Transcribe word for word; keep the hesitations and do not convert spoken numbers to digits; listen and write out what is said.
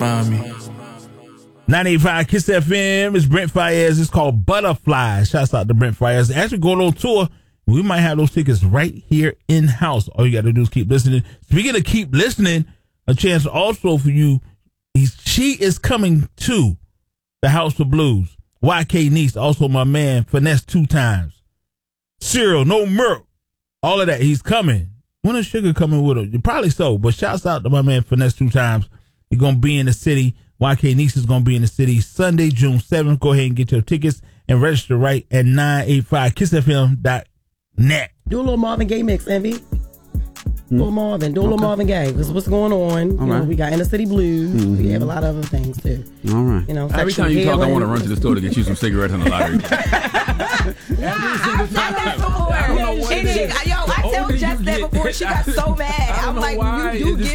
mommy. ninety-five Kiss F M. It's Brent Faiyaz. It's called Butterfly. Shouts out to Brent Faiyaz. Actually going on tour. We might have those tickets right here in house. All you got to do is keep listening. Speaking of keep listening, a chance also for you. He's, she is coming to the House of Blues. Y K Niece, also my man, Finesse two times. Cyril, no Merc. All of that. He's coming. When is Sugar coming with her? Probably so. But shouts out to my man, Finesse two times. He's going to be in the city. Y K Niece is going to be in the city Sunday, June seventh. Go ahead and get your tickets and register right at nine eight five kiss f m dot net. Do a little Marvin Gaye mix, Envy. Do a little Marvin. Do a little okay. Marvin Gaye. This is what's going on. You right. know, we got Inner City Blues. Mm-hmm. We have a lot of other things, too. All right. You know, every time you talk, I want to run to the store to get you some cigarettes on the lottery. Yeah, I've done that before. She, yo, I told Jess that before. She got so mad. I'm like, you do get